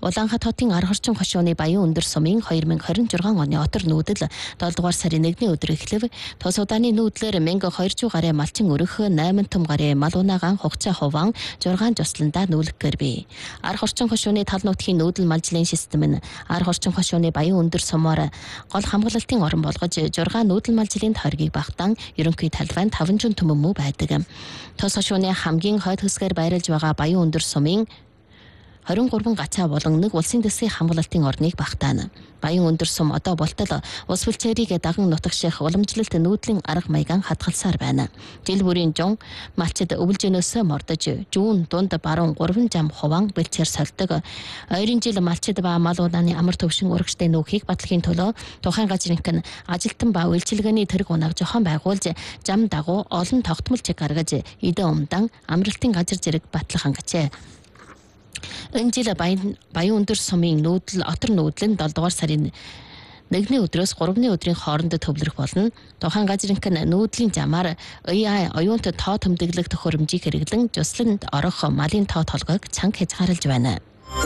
Улаанхат хотын арга орчин хошууны Баян өндөр сумын 2026 оны отор нүүдэл 7 дугаар сарын 1-ний өдөр эхлэв. Тус удааны нүүдлэр 1200 гаруй малчин өрөх, 8 том гаруй мал унаагаан хугацаа хуваан 6 жослондоо нүүлгэхээр бий. Арга орчин хошууны тал нутгийн нүүдэл малжлын систем нь арга орчин хошууны Баян өндөр сумаар гол хамгаалалтын орон болгож 6 нүүдэл малжлын тойргийг багтаан ерөнхий талбайд 500 төмөн мүү байдаг. Тус хошууны хамгийн хойд хэсгээр байрлаж байгаа Баян өндөр сумын 23 гацаа болон нэг улсын дэсгийн хамгаалалтын орныг багтаана. Баян өндөр сум одоо болтол ус бүлчээрийг даган нутагших уламжлалт нүүдлийн арга маягаан хадгалсаар байна. Жил бүрийн жон малчид өвлжөнөөсөө мордож, жүүн дунд баруун 3 зам хуваан бэлчээр сольдог. Ойрын жил малчид ба мал унааны амар төвшин урагштай нөхийг батлахын төлөө тухайн газрынх нь ажилтан ба үйлчилгээний тэрэг унааг жохон байгуулж, зам дагуу олон тогтмол чиг гаргаж, эдэн умдан амралтын газар зэрэг батлах ангажээ. Энэ жил Баян өндөр сумын нүүдэл отор нүүдлэн 7 дугаар сарын 1-ний өдрөөс 3-ны өдрийн хооронд төвлөрөх болно. Тухайн газрынх нь нүүдлийн замаар оюунт тоо төмдөглөх төхөөрөмжийг хэрэглэн жусланд орох малын тоо толгойг цанг хязгаарлаж байна.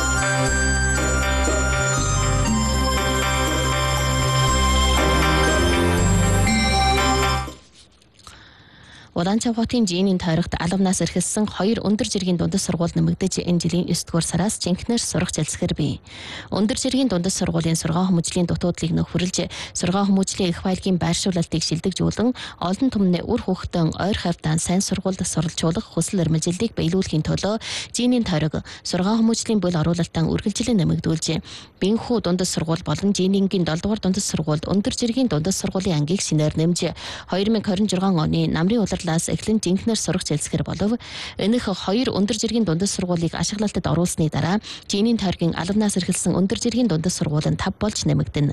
Улаанчавхатын Жинийн тойрогт албанаас эрхэлсэн 2 өндөр жиргийн дундас сургууль нэмэгдэж энэ жилийн 9 дугаар сараас жинхнээр сурах зэлсгэр бий. Өндөр жиргийн дундас сургуулийн сургаан хүмүүжлийн дутуудлыг нөхөрлж, сургаан хүмүүжлийн их баялагын байршуулалтыг шилдэгжүүлэн, олон түмний үр хөвгтөн ойр хавьтан сайн сургуульд суралцуулах хүсэл эрмэлзлийг биелүүлэхийн төлөө Жинийн тойрог сургаан хүмүүжлийн бүл оруулалтаа үргэлжлэн нэмэгдүүлж, Бэнхүү дундас сургууль болон Жинингийн 7 дугаар дундас сургуульд өндөр жиргийн дундас сургуулийн ангийг шинээр нэмж 2026 оны намрын улирлаас эхлэн жинхнээр сурах зэлсгэр болов. Энэх 2 өндөр жиргийн дундас сургуулийг ашиглалтад оруулсны дараа Жинийн тойргийн албанаас эрхэлсэн өндөр жиргийн дундас сургууль нь 5 болж нэмэгдэнэ.